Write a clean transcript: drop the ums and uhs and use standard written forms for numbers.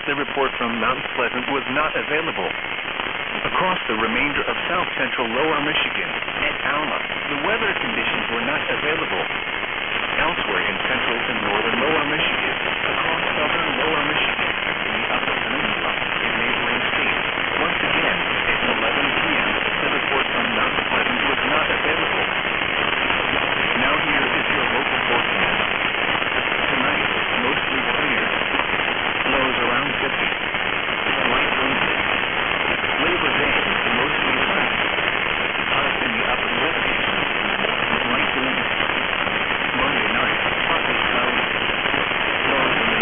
the report from Mount Pleasant was not available. Across the remainder of south central lower Michigan and Alma, the weather conditions were not available.